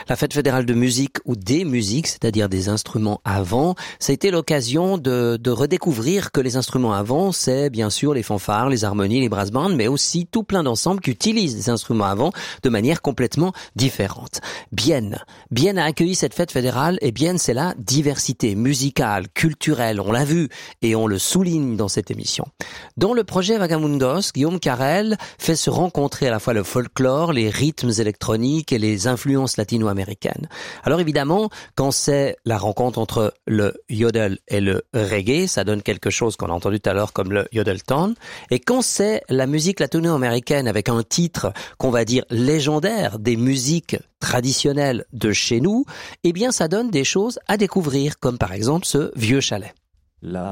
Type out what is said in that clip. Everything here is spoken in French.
La fête fédérale de musique ou des musiques, c'est-à-dire des instruments à vent, ça a été l'occasion de redécouvrir que les instruments à vent, c'est bien sûr les fanfares, les harmonies, les brass bands, mais aussi tout plein d'ensembles qui utilisent des instruments à vent de manière complètement différente. Bienne a accueilli cette fête fédérale et Bienne, c'est la diversité musicale, culturelle, on l'a vu et on le souligne dans cette émission. Dans le projet Vagamundos, Guillaume Carrel fait se rencontrer à la fois le folklore, les rythmes électroniques et les influences latino-américaines. Alors évidemment, quand c'est la rencontre entre le yodel et le reggae, ça donne quelque chose qu'on a entendu tout à l'heure comme le yodelton. Et quand c'est la musique latino-américaine avec un titre qu'on va dire légendaire des musiques traditionnelles de chez nous, eh bien ça donne des choses à découvrir, comme par exemple ce vieux chalet.